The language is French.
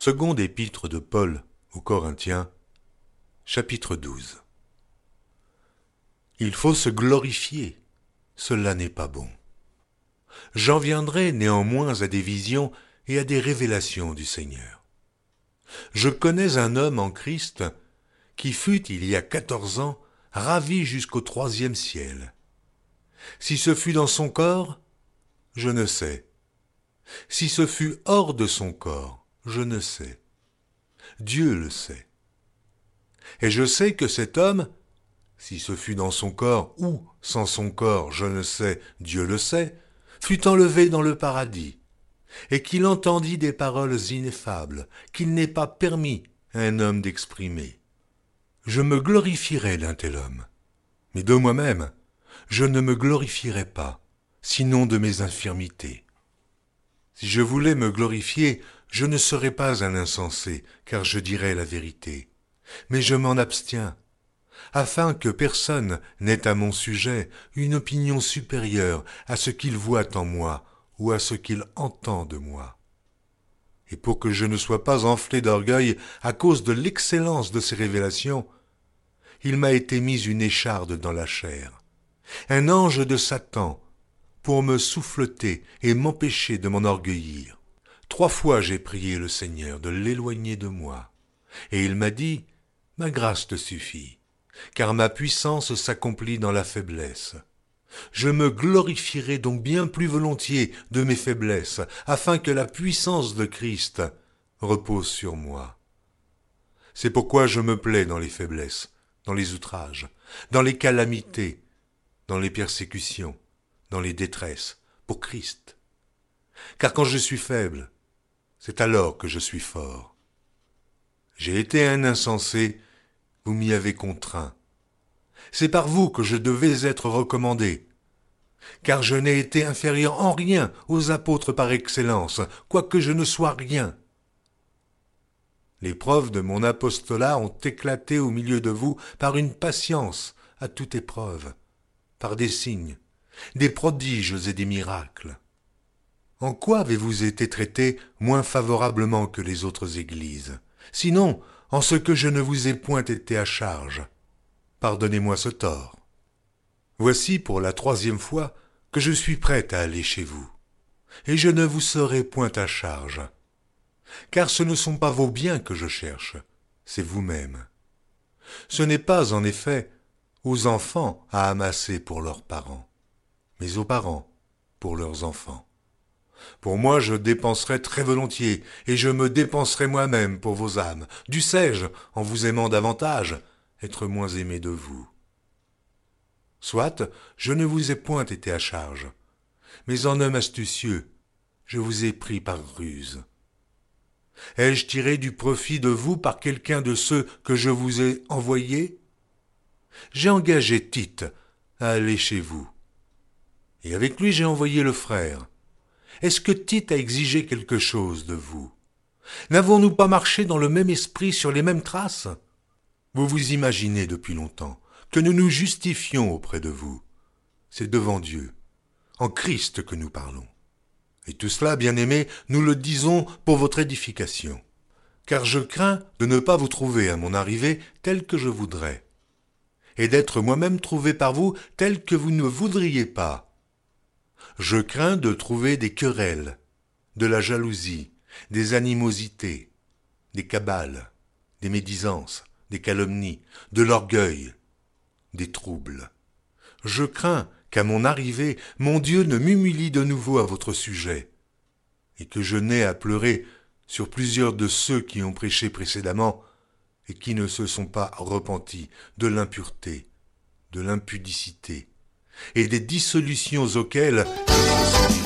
Seconde épître de Paul aux Corinthiens, chapitre 12. Il faut se glorifier, cela n'est pas bon. J'en viendrai néanmoins à des visions et à des révélations du Seigneur. Je connais un homme en Christ qui fut, il y a 14 ans, ravi jusqu'au 3e ciel. Si ce fut dans son corps, je ne sais. Si ce fut hors de son corps, je ne sais. Dieu le sait. Et je sais que cet homme, si ce fut dans son corps ou sans son corps, je ne sais, Dieu le sait, fut enlevé dans le paradis, et qu'il entendit des paroles ineffables qu'il n'est pas permis à un homme d'exprimer. Je me glorifierai d'un tel homme, mais de moi-même, je ne me glorifierai pas, sinon de mes infirmités. Si je voulais me glorifier, je ne serais pas un insensé, car je dirais la vérité. Mais je m'en abstiens, afin que personne n'ait à mon sujet une opinion supérieure à ce qu'il voit en moi ou à ce qu'il entend de moi. Et pour que je ne sois pas enflé d'orgueil à cause de l'excellence de ces révélations, il m'a été mis une écharde dans la chair, un ange de Satan, pour me souffleter et m'empêcher de m'enorgueillir. 3 fois j'ai prié le Seigneur de l'éloigner de moi, et il m'a dit, « Ma grâce te suffit, car ma puissance s'accomplit dans la faiblesse. Je me glorifierai donc bien plus volontiers de mes faiblesses, afin que la puissance de Christ repose sur moi. C'est pourquoi je me plais dans les faiblesses, dans les outrages, dans les calamités, dans les persécutions, dans les détresses, pour Christ. Car quand je suis faible, c'est alors que je suis fort. J'ai été un insensé, vous m'y avez contraint. C'est par vous que je devais être recommandé, car je n'ai été inférieur en rien aux apôtres par excellence, quoique je ne sois rien. Les preuves de mon apostolat ont éclaté au milieu de vous par une patience à toute épreuve, par des signes, des prodiges et des miracles. En quoi avez-vous été traités moins favorablement que les autres églises? Sinon, en ce que je ne vous ai point été à charge. Pardonnez-moi ce tort. Voici pour la 3e fois que je suis prêt à aller chez vous, et je ne vous serai point à charge. Car ce ne sont pas vos biens que je cherche, c'est vous-même. Ce n'est pas, en effet, aux enfants à amasser pour leurs parents, mais aux parents pour leurs enfants. Pour moi, je dépenserai très volontiers, et je me dépenserai moi-même pour vos âmes. Dussé-je, en vous aimant davantage, être moins aimé de vous. Soit, je ne vous ai point été à charge, mais en homme astucieux, je vous ai pris par ruse. Ai-je tiré du profit de vous par quelqu'un de ceux que je vous ai envoyés? J'ai engagé Tite à aller chez vous, et avec lui j'ai envoyé le frère. Est-ce que Tite a exigé quelque chose de vous? N'avons-nous pas marché dans le même esprit sur les mêmes traces? Vous vous imaginez depuis longtemps que nous nous justifions auprès de vous. C'est devant Dieu, en Christ que nous parlons. Et tout cela, bien-aimés, nous le disons pour votre édification. Car je crains de ne pas vous trouver à mon arrivée tel que je voudrais, et d'être moi-même trouvé par vous tel que vous ne voudriez pas. Je crains de trouver des querelles, de la jalousie, des animosités, des cabales, des médisances, des calomnies, de l'orgueil, des troubles. Je crains qu'à mon arrivée, mon Dieu ne m'humilie de nouveau à votre sujet, et que je n'aie à pleurer sur plusieurs de ceux qui ont prêché précédemment et qui ne se sont pas repentis de l'impureté, de l'impudicité et des dissolutions auxquelles ils se sont livrés.